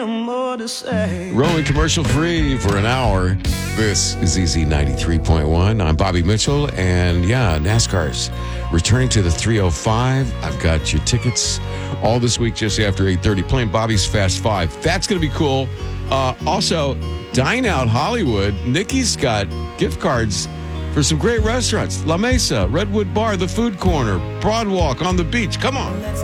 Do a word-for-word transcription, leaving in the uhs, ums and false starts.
no more to say. Rolling commercial free for an hour. This is E Z ninety-three point one. I'm Bobby Mitchell, and yeah, NASCAR's returning to the three oh five. I've got your tickets all this week just after eight thirty, playing Bobby's Fast Five. That's going to be cool. Uh, also, Dine Out Hollywood. Nikki's got gift cards for some great restaurants. La Mesa, Redwood Bar, The Food Corner, Broadwalk, On the Beach. Come on.